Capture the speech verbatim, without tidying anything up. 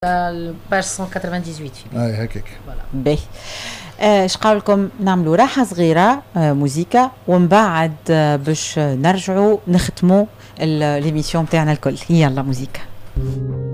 الباج مية وثمانية وثمانين. اي هكاك. باهي. اش قال لكم نعملوا راحه صغيره موسيقى ومن بعد باش نرجعوا نختموا ليميسيون تاعنا الكل. يلا موسيقى.